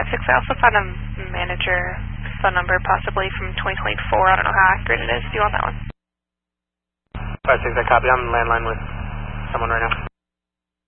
5-6. I also found a manager phone number, possibly from 2024. I don't know how accurate it is. Do you want that one? 5-6, I copy. I'm on landline with someone right now.